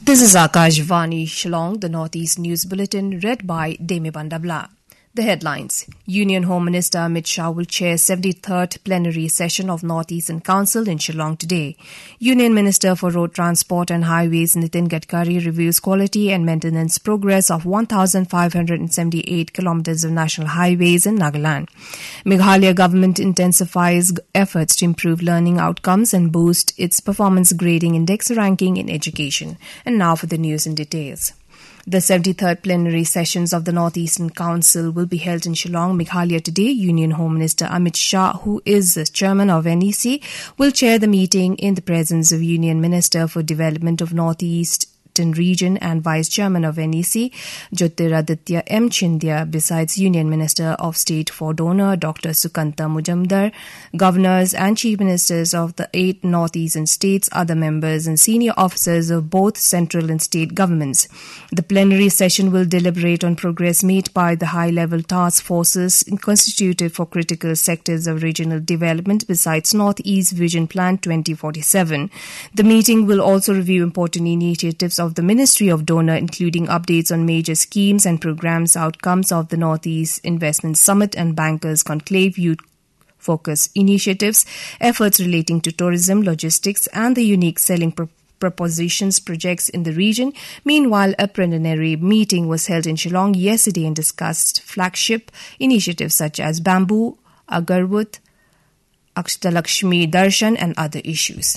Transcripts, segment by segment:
This is Akashvani Shillong, the Northeast News Bulletin, read by Demi Bandabla. The headlines. Union Home Minister Amit Shah will chair 73rd plenary session of Northeastern Council in Shillong today. Union Minister for Road Transport and Highways Nitin Gadkari reviews quality and maintenance progress of 1,578 kilometers of national highways in Nagaland. Meghalaya government intensifies efforts to improve learning outcomes and boost its performance grading index ranking in education. And now for the news in details. The 73rd plenary sessions of the Northeastern Council will be held in Shillong, Meghalaya today. Union Home Minister Amit Shah, who is the chairman of NEC, will chair the meeting in the presence of Union Minister for Development of Northeast Region and Vice Chairman of NEC, Jyotiraditya M. Chindia, besides Union Minister of State for Donor, Dr. Sukanta Mujumdar, governors and chief ministers of the 8 northeastern states, other members and senior officers of both central and state governments. The plenary session will deliberate on progress made by the high-level task forces constituted for critical sectors of regional development besides Northeast Vision Plan 2047. The meeting will also review important initiatives of the Ministry of Donor, including updates on major schemes and programs, outcomes of the Northeast Investment Summit and Bankers Conclave, youth focus initiatives, efforts relating to tourism, logistics, and the unique selling propositions projects in the region. Meanwhile, a preliminary meeting was held in Shillong yesterday and discussed flagship initiatives such as bamboo, agarwood, Akshalakshmi Darshan, and other issues.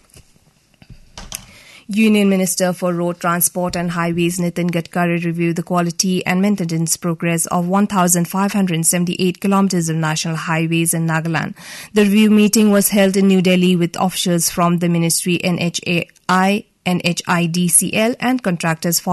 Union Minister for Road Transport and Highways Nitin Gadkari reviewed the quality and maintenance progress of 1,578 kilometers of national highways in Nagaland. The review meeting was held in New Delhi with officials from the ministry, NHAI, NHIDCL, and contractors